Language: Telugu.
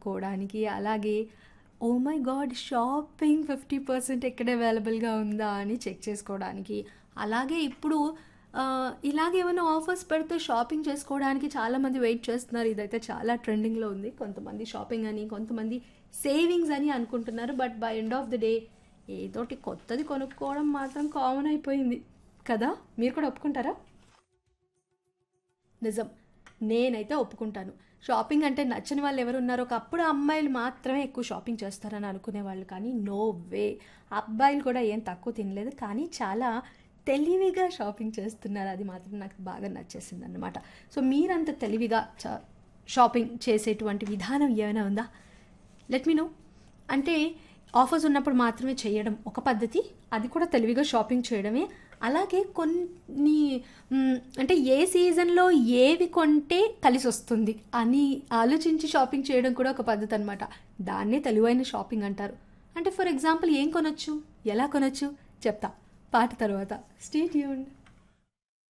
కొనుక్కోవడానికి, అలాగే ఓ మై గాడ్ షాపింగ్ 50% ఎక్కడ అవైలబుల్గా ఉందా అని చెక్ చేసుకోవడానికి, అలాగే ఇప్పుడు ఇలాగే ఏమైనా ఆఫర్స్ పెడితే షాపింగ్ చేసుకోవడానికి చాలామంది వెయిట్ చేస్తున్నారు. ఇదైతే చాలా ట్రెండింగ్లో ఉంది. కొంతమంది షాపింగ్ అని, కొంతమంది సేవింగ్స్ అని అనుకుంటున్నారు. But by end of the day ఏదోటి కొత్తది కొనుక్కోవడం మాత్రం కామన్ అయిపోయింది కదా. మీరు కూడా ఒప్పుకుంటారా? నిజం. నేనైతే ఒప్పుకుంటాను. షాపింగ్ అంటే నచ్చని వాళ్ళు ఎవరు ఉన్నారు? ఒకప్పుడు అమ్మాయిలు మాత్రమే ఎక్కువ షాపింగ్ చేస్తారని అనుకునేవాళ్ళు, కానీ నో వే, అబ్బాయిలు కూడా ఏం తక్కువ తినలేదు, కానీ చాలా తెలివిగా షాపింగ్ చేస్తున్నారు. అది మాత్రం నాకు బాగా నచ్చేసింది అనమాట. సో మీరంత తెలివిగా షాపింగ్ చేసేటువంటి విధానం ఏమైనా ఉందా? Let me no. అంటే ఆఫర్స్ ఉన్నప్పుడు మాత్రమే చేయడం ఒక పద్ధతి, అది కూడా తెలివిగా షాపింగ్ చేయడమే. అలాగే కొన్ని అంటే ఏ సీజన్లో ఏవి కొంటే కలిసి వస్తుంది అని ఆలోచించి షాపింగ్ చేయడం కూడా ఒక పద్ధతి అనమాట. దాన్నే తెలివైన షాపింగ్ అంటారు. అంటే ఫర్ ఎగ్జాంపుల్ ఏం కొనొచ్చు, ఎలా కొనొచ్చు చెప్తా పాట తర్వాత. Stay tuned.